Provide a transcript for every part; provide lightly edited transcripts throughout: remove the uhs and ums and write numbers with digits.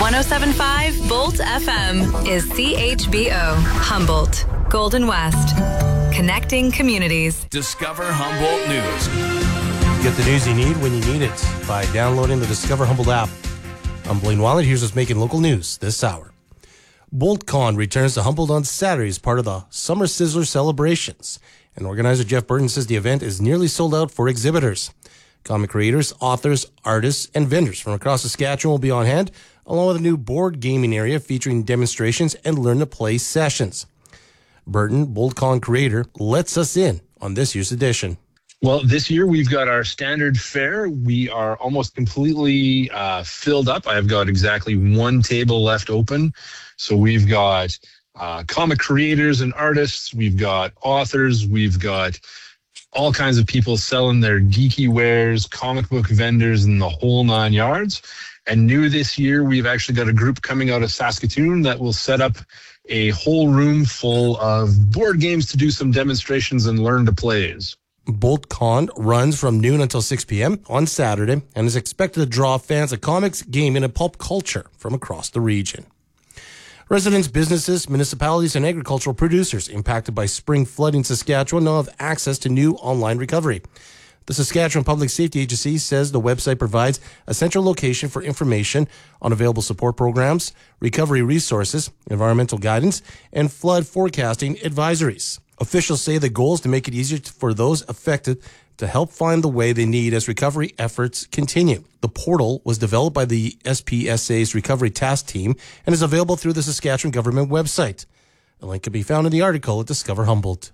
107.5 Bolt FM is CHBO, Humboldt, Golden West. Connecting communities. Discover Humboldt News. Get the news you need when you need it by downloading the Discover Humboldt app. I'm Blaine Wallet. Here's what's making local news this hour. BoltCon returns to Humboldt on Saturday as part of the Summer Sizzler celebrations. And organizer Jeff Burton says the event is nearly sold out for exhibitors. Comic creators, authors, artists, and vendors from across Saskatchewan will be on hand, along with a new board gaming area featuring demonstrations and learn-to-play sessions. Burton, BoltCon creator, lets us in on this year's edition. Well, this year we've got our standard fare. We are almost completely filled up. I've got exactly one table left open. So we've got comic creators and artists. We've got authors. We've got all kinds of people selling their geeky wares, comic book vendors, and the whole 9 yards. And new this year, we've actually got a group coming out of Saskatoon that will set up a whole room full of board games to do some demonstrations and learn to plays. BoltCon runs from noon until 6 p.m. on Saturday and is expected to draw fans of comics, gaming, and pulp culture from across the region. Residents, businesses, municipalities, and agricultural producers impacted by spring flooding in Saskatchewan now have access to new online recovery. The Saskatchewan Public Safety Agency says the website provides a central location for information on available support programs, recovery resources, environmental guidance, and flood forecasting advisories. Officials say the goal is to make it easier for those affected to help find the way they need as recovery efforts continue. The portal was developed by the SPSA's Recovery Task Team and is available through the Saskatchewan government website. A link can be found in the article at Discover Humboldt.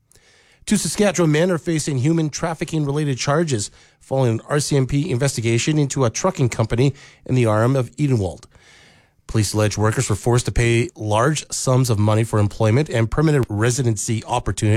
2 Saskatchewan men are facing human trafficking-related charges following an RCMP investigation into a trucking company in the RM of Edenwald. Police allege workers were forced to pay large sums of money for employment and permanent residency opportunities